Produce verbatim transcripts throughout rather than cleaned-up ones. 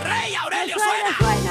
¡Rey Aurelio suena! suena!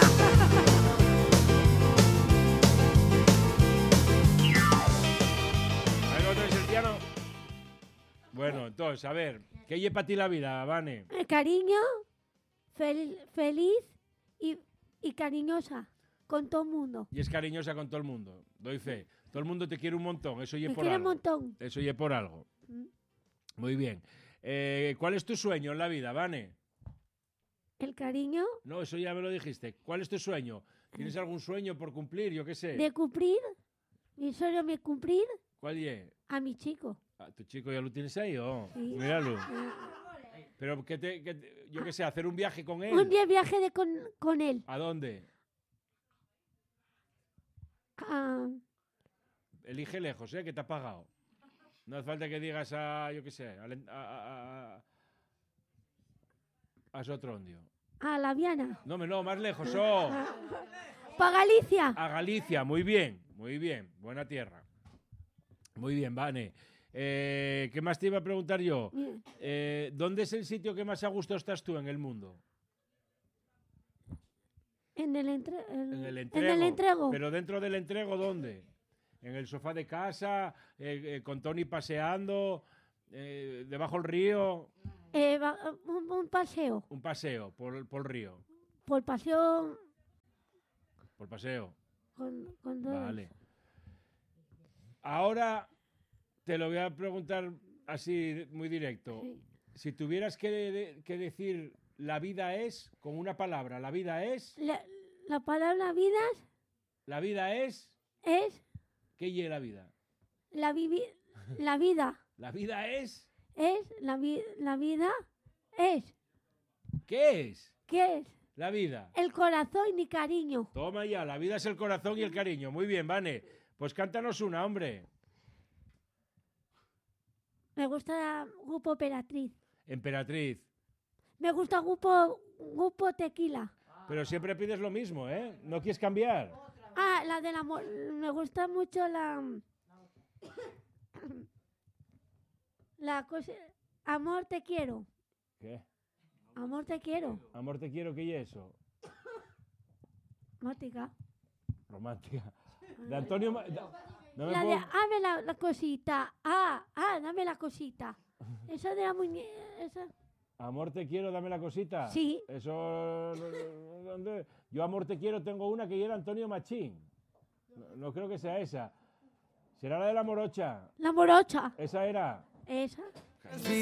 ¿Sabes cómo es el piano? Bueno, entonces, a ver, ¿qué lleva para ti la vida, Vane? El cariño, fel- feliz y, y cariñosa con todo el mundo. Y es cariñosa con todo el mundo, doy fe. Todo el mundo te quiere un montón, eso y Me por quiere un algo. montón. Eso y por algo. Mm. Muy bien. Eh, ¿Cuál es tu sueño en la vida, Vane? El cariño No, eso ya me lo dijiste. ¿Cuál es tu sueño? ¿Tienes algún sueño por cumplir? Yo qué sé. de cumplir, mi sueño me cumplir ¿Cuál es? a mi chico. Ah, ¿tu chico ya lo tienes ahí o? Sí. Míralo. Eh, Pero que te, que te- yo qué sé, hacer un viaje con él. Un día viaje de con, con él. ¿A dónde? Ah, Elige lejos, ¿eh? Que te ha pagado. No hace falta que digas a, yo qué sé, a, Len- a, a, a, a Sotrondio. a la Viana. No, me- no, más lejos, oh. Para Galicia. A Galicia, muy bien, muy bien, buena tierra. Muy bien, Vane. Eh, ¿Qué más te iba a preguntar yo? Mira, Eh, ¿Dónde es el sitio que más a gusto estás tú en el mundo? En el, entre- el- En el en entrego. el entrego. Pero dentro del entrego, ¿dónde? ¿En el sofá de casa? Eh, eh, ¿Con Tony paseando? Eh, ¿Debajo del río? Eh, va- un, un paseo. Un paseo por, por el río. Por paseo Por paseo. con, con dos. Vale. Ahora te lo voy a preguntar así muy directo. Sí. Si tuvieras que, de- que decir la vida es, con una palabra, la vida es, La, la palabra vidas la vida es, es ¿qué es la vida? la, vivi- la vida. La vida es, Es la, vi- la vida. Es. ¿qué es? ¿Qué es? La vida. El corazón y mi cariño. Toma ya, la vida es el corazón y el cariño. Muy bien, Vane. Pues cántanos una, hombre. Me gusta Grupo Emperatriz. Emperatriz. Me gusta Grupo, grupo Tequila. Pero siempre pides lo mismo, ¿eh? ¿No quieres cambiar? Ah, la del amor. Me gusta mucho la. La cosa. Amor, te quiero. ¿Qué? Amor, te quiero. Amor, te quiero, ¿qué es eso? Mótica. Romántica. De Antonio... Ma- da- no me La de, puedo- dame la, la cosita. Ah, ah, dame la cosita. Esa de la muñeca. Esa. Amor, te quiero, dame la cosita. Sí. Eso... ¿dónde? Yo, amor, te quiero, tengo una que era Antonio Machín. No, no creo que sea esa. ¿Será la de la morocha? La morocha. ¿Esa era? Esa.